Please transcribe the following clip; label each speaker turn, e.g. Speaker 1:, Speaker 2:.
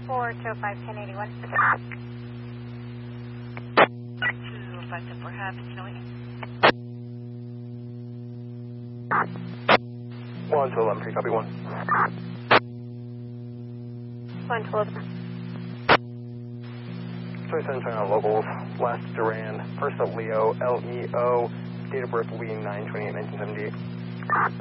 Speaker 1: 425 1081.
Speaker 2: 205 happy, Chili.
Speaker 3: 1 to 11, pre-copy 1.
Speaker 1: 1 to 11.
Speaker 3: 27 China locals, last Duran, first up Leo, LEO, date of birth will be 9/28/1978.